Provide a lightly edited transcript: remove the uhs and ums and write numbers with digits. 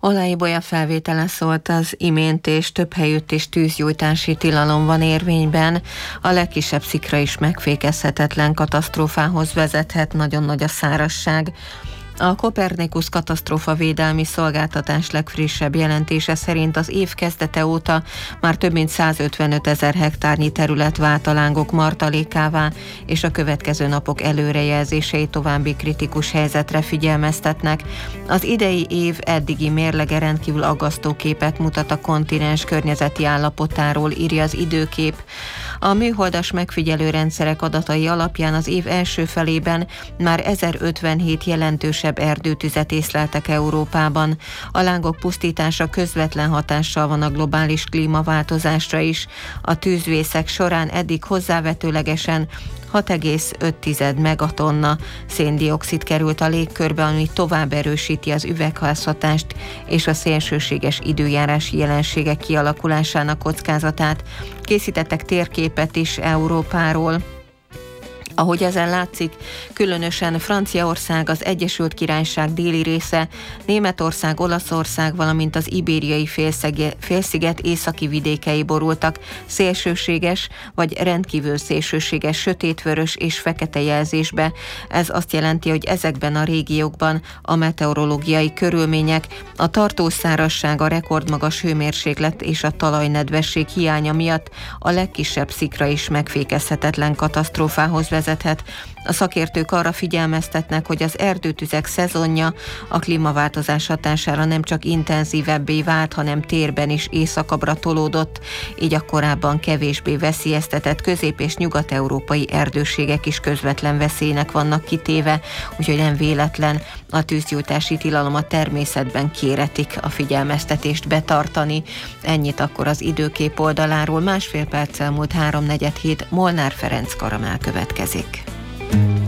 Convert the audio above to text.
Olaibolya felvétele szólt az imént, és több helyütt is tűzgyújtási tilalom van érvényben. A legkisebb szikra is megfékezhetetlen katasztrófához vezethet, nagyon nagy a szárazság. A Copernicus katasztrófavédelmi szolgáltatás legfrissebb jelentése szerint az év kezdete óta már több mint 155 000 hektárnyi terület vált a lángok martalékává, és a következő napok előrejelzései további kritikus helyzetre figyelmeztetnek. Az idei év eddigi mérlege rendkívül aggasztó képet mutat a kontinens környezeti állapotáról, írja az Időkép. A műholdas megfigyelő rendszerek adatai alapján az év első felében már 1057 jelentősebb erdőtüzet észleltek Európában. A lángok pusztítása közvetlen hatással van a globális klímaváltozásra is. A tűzvészek során eddig hozzávetőlegesen 6,5 megatonna szén-dioxid került a légkörbe, ami tovább erősíti az üvegházhatást és a szélsőséges időjárási jelenségek kialakulásának kockázatát. Készítettek térképet is Európáról. Ahogy ezen látszik, különösen Franciaország, az Egyesült Királyság déli része, Németország, Olaszország, valamint az Ibériai félsziget északi vidékei borultak szélsőséges vagy rendkívül szélsőséges sötétvörös és fekete jelzésbe. Ez azt jelenti, hogy ezekben a régiókban a meteorológiai körülmények, a tartós szárazság, a rekordmagas hőmérséklet és a talajnedvesség hiánya miatt a legkisebb szikra is megfékezhetetlen katasztrófához vezethet. A szakértők arra figyelmeztetnek, hogy az erdőtüzek szezonja a klímaváltozás hatására nem csak intenzívebbé vált, hanem térben is északabbra tolódott, így a korábban kevésbé veszélyeztetett közép- és nyugat-európai erdőségek is közvetlen veszélynek vannak kitéve, úgyhogy nem véletlen a tűzgyújtási tilalom a természetben kéretik a figyelmeztetést betartani. Ennyit akkor az Időkép oldaláról. Másfél perccel múlt 3:47, Molnár Ferenc Karamell következik.